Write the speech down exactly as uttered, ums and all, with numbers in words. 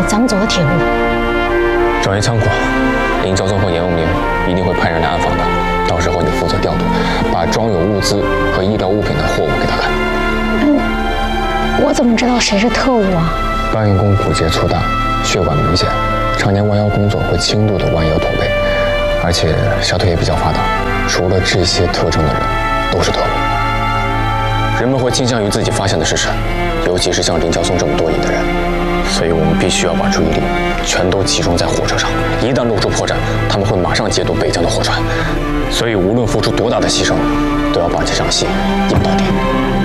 漳州的铁路。 转移仓库，林昭宗和严永明一定会派人来暗访的。到时候你负责调度，把装有物资和医疗物品的货物给他看。 嗯，我怎么知道谁是特务啊？ 搬运工骨节粗大，血管明显，常年弯腰工作会轻度的弯腰驼背，而且小腿也比较发达。除了这些特征的人，都是特务。人们会倾向于自己发现的是神，尤其是像林昭松这么多疑的人。所以我们必须要把注意力全都集中在火车上。一旦露出破绽，他们会马上截夺北疆的货船。所以无论付出多大的牺牲，都要把这场戏演到底。